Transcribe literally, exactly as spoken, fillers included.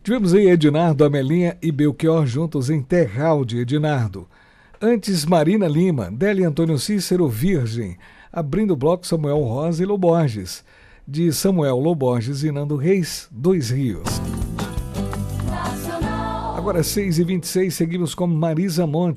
Tivemos aí Ednardo, Amelinha e Belchior juntos em Terral de Ednardo. Antes, Marina Lima, Délia Antônio Cícero, Virgem. Abrindo o bloco, Samuel Rosa e Loborges. De Samuel Loborges e Nando Reis, Dois Rios. Agora seis e vinte e seis, seguimos com Marisa Monte.